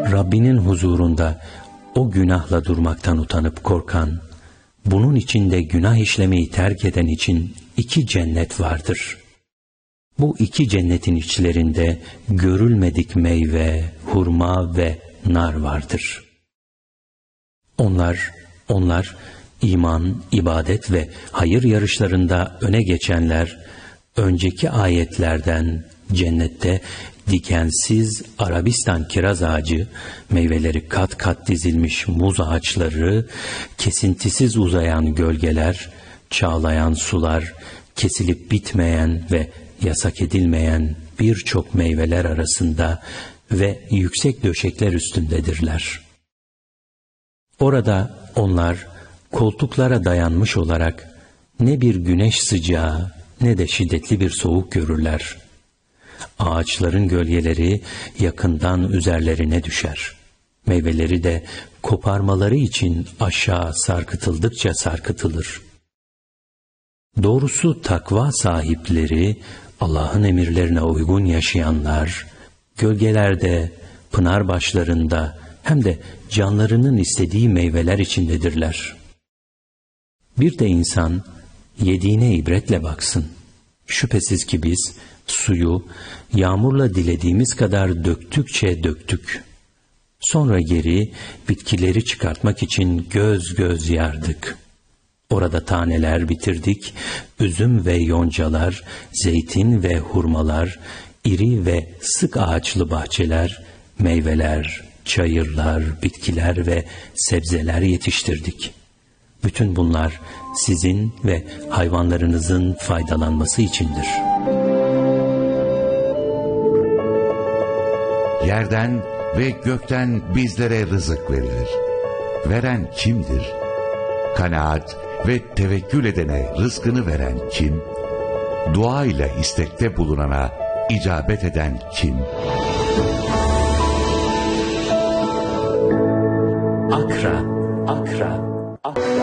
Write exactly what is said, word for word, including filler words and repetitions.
Rabbinin huzurunda o günahla durmaktan utanıp korkan, bunun içinde günah işlemeyi terk eden için iki cennet vardır. Bu iki cennetin içlerinde görülmedik meyve, hurma ve nar vardır. Onlar, onlar iman, ibadet ve hayır yarışlarında öne geçenler, önceki ayetlerden cennette dikensiz Arabistan kiraz ağacı, meyveleri kat kat dizilmiş muz ağaçları, kesintisiz uzayan gölgeler, çağlayan sular, kesilip bitmeyen ve yasak edilmeyen birçok meyveler arasında ve yüksek döşekler üstündedirler. Orada onlar koltuklara dayanmış olarak ne bir güneş sıcağı ne de şiddetli bir soğuk görürler. Ağaçların gölgeleri yakından üzerlerine düşer. Meyveleri de koparmaları için aşağı sarkıtıldıkça sarkıtılır. Doğrusu takva sahipleri, Allah'ın emirlerine uygun yaşayanlar, gölgelerde, pınar başlarında hem de canlarının istediği meyveler içindedirler. Bir de insan yediğine ibretle baksın. Şüphesiz ki biz suyu yağmurla dilediğimiz kadar döktükçe döktük. Sonra geri bitkileri çıkartmak için göz göz yardık. Orada taneler bitirdik, üzüm ve yoncalar, zeytin ve hurmalar, iri ve sık ağaçlı bahçeler, meyveler, çayırlar, bitkiler ve sebzeler yetiştirdik. Bütün bunlar sizin ve hayvanlarınızın faydalanması içindir. Yerden ve gökten bizlere rızık verilir. Veren kimdir? Kanaat ve tevekkül edene rızkını veren kim? Dua ile istekte bulunana icabet eden kim? Akra, Akra, Akra.